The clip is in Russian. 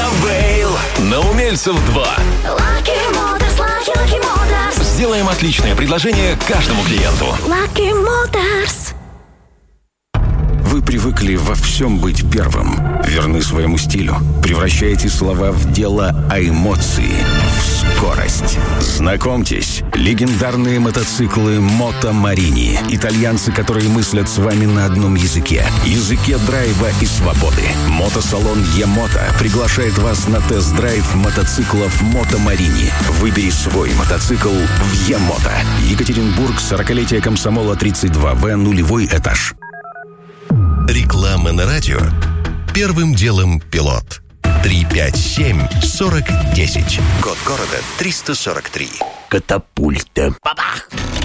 Авейл на Умельцев 2. Lucky Motors, Lucky Motors. Сделаем отличное предложение каждому клиенту. Lucky Motors. Вы привыкли во всем быть первым, верны своему стилю. Превращаете слова в дело, а эмоции в скорость. Знакомьтесь, легендарные мотоциклы Moto Marini. Итальянцы, которые мыслят с вами на одном языке. Языке драйва и свободы. Мотосалон Емото приглашает вас на тест-драйв мотоциклов Moto Marini. Выбери свой мотоцикл в Емото. Екатеринбург, 40-летие Комсомола, 32В, нулевой этаж. Реклама на радио. Первым делом пилот. 357-4010. Код города 343. Катапульта. Бабах!